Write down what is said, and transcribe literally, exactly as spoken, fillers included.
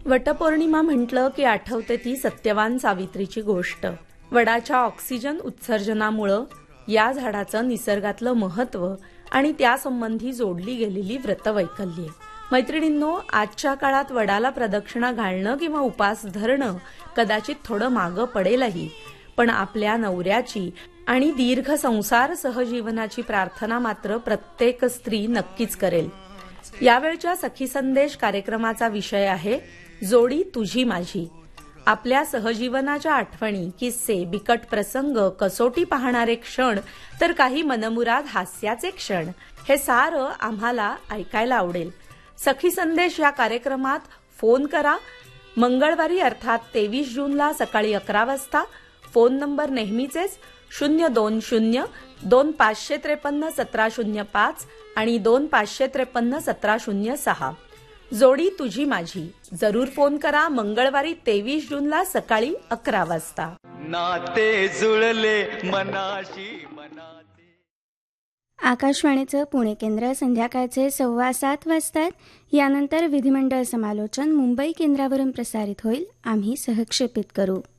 वटपौर्णिमा म्हटलं की आठवते ती सत्यवान सावित्रीची गोष्ट. वडाच्या ऑक्सिजन उत्सर्जनामुळं या झाडाचं निसर्गातलं महत्त्व आणि त्यासंबंधी जोडली गेलेली व्रतवैकल्ये. मैत्रिणींनो, आजच्या काळात वडाला प्रदक्षिणा घालणं किंवा उपास धरणं कदाचित थोडं मागं पडेलही, पण आपल्या नवऱ्याची आणि दीर्घ संसार सहजीवनाची प्रार्थना मात्र प्रत्येक स्त्री नक्कीच करेल. यावेळच्या सखी संदेश कार्यक्रमाचा विषय आहे जोडी तुझी माझी. आपल्या सहजीवनाच्या आठवणी, किस्से, बिकट प्रसंग, कसोटी पाहणारे क्षण, तर काही मनमुराद हास्याचे क्षण, हे सारं आम्हाला ऐकायला आवडेल. सखी संदेश या कार्यक्रमात फोन करा. मंगळवारी अर्थात तेवीस जूनला सकाळी अकरा वाजता. फोन नंबर नेहमीचेच शून्य दोन शून्य दोन पाचशे त्रेपन्न सतरा शून्य पाच आणि दोन पाचशे त्रेपन्न सतरा शून्य सहा. जोडी तुझी माझी जरूर फोन करा. मंगळवारी तेवीस जूनला सकाळी अकरा वाजता. नाते जुळले मनाशी मनाचे. आकाशवाणीचं पुणे केंद्र संध्याकाळचे सव्वा सात वाजतात. यानंतर विधिमंडळ समालोचन मुंबई केंद्रावरून प्रसारित होईल. आम्ही सहक्षेपित करू.